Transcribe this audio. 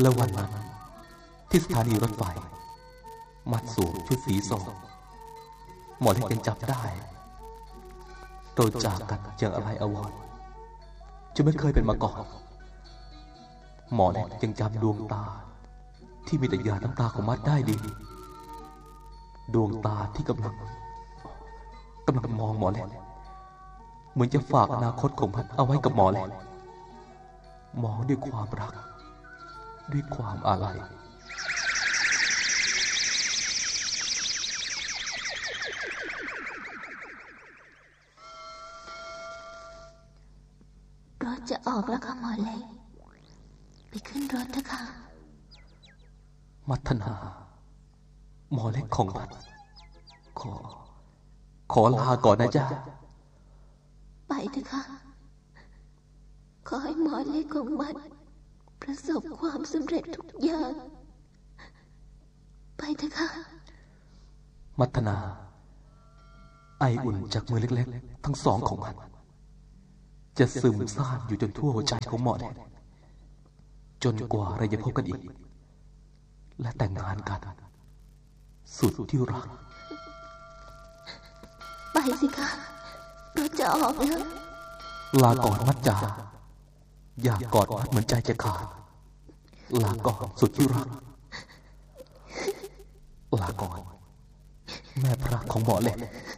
แล้ววันนั้นที่สถานีรถไฟมัดสวมชุดสีส้มหมอเล็กยังจับได้โดยจากกันอย่างอะไรอวรจะไม่เคยเป็นมาก่อนหมอเล็กยังจำดวงตาที่มีแต่หยาดน้ำตาของมัดได้ดีดวงตาที่กำลังมองหมอเล็กเหมือนจะฝากอนาคตของมัดเอาไว้กับหมอเล็กมองด้วยความรักด้วยความอาลัยรถจะออกแล้วค่ะหมอเล็กไปขึ้นรถเถอะค่ะมัทนาหมอเล็กของมัดขอลาก่อนนะจ๊ะไปเถอะค่ะขอให้หมอเล็กของมัดประสบความสำเร็จทุกอย่างไปเถอะค่ะมัทนาไออุ่นจากมือเล็กๆทั้งสองของมันจะซึมซาบอยู่จนทั่วหัวใจของหมอเล็กจนกว่าเราจะพบกันอีกและแต่งงานกันสุดที่รักไปสิคะรถจะออกแล้วลาก่อนมัดจ๋าอยากกอดมัดเหมือนใจจะขาดลาก่อนสุดที่รักลาก่อนแม่พระของหมอเล็ก